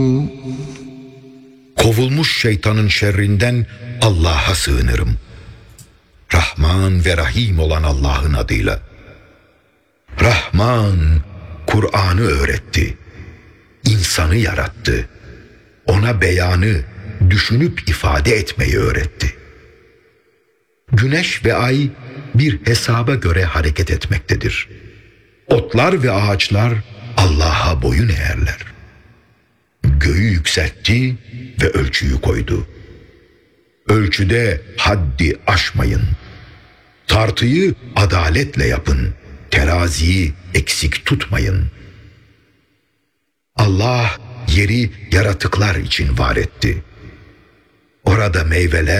Kovulmuş şeytanın şerrinden Allah'a sığınırım. Rahman ve Rahim olan Allah'ın adıyla. Rahman, Kur'an'ı öğretti. İnsanı yarattı. Ona beyanı, düşünüp ifade etmeyi öğretti. Güneş ve ay bir hesaba göre hareket etmektedir. Otlar ve ağaçlar Allah'a boyun eğerler. Göğü yükseltti ve ölçüyü koydu. Ölçüde haddi aşmayın. Tartıyı adaletle yapın. Teraziyi eksik tutmayın. Allah yeri yaratıklar için var etti. Orada meyveler